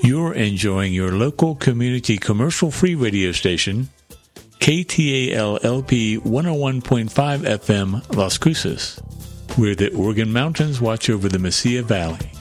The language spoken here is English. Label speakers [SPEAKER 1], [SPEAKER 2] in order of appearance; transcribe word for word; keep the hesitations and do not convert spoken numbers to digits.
[SPEAKER 1] You're enjoying your local community commercial-free radio station, K T A L L P one oh one point five F M, Las Cruces, where the Organ Mountains watch over the Mesilla Valley.